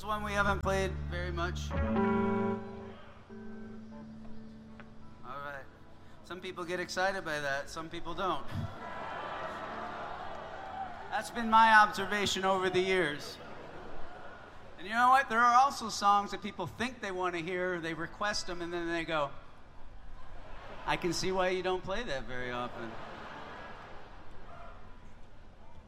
This one we haven't played very much. All right. Some people get excited by that, some people don't. That's been my observation over the years. And you know what? There are also songs that people think they want to hear, they request them, and then they go, I can see why you don't play that very often.